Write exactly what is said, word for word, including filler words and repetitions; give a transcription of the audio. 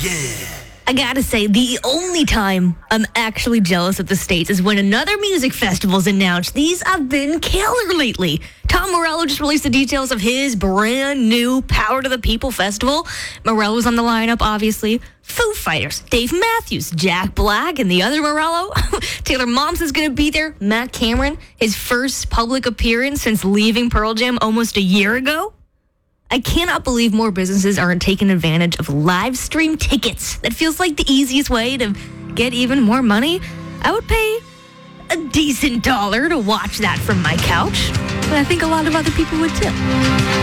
I gotta say, the only time I'm actually jealous of the States is when another music festival's announced. These have been killer lately. Tom Morello just released the details of his brand new Power to the People festival. Morello's on the lineup, obviously. Foo Fighters, Dave Matthews, Jack Black, and the other Morello. Taylor Momsen's gonna be there. Matt Cameron, his first public appearance since leaving Pearl Jam almost a year ago. I cannot believe more businesses aren't taking advantage of live stream tickets. That feels like the easiest way to get even more money. I would pay a decent dollar to watch that from my couch, but I think a lot of other people would too.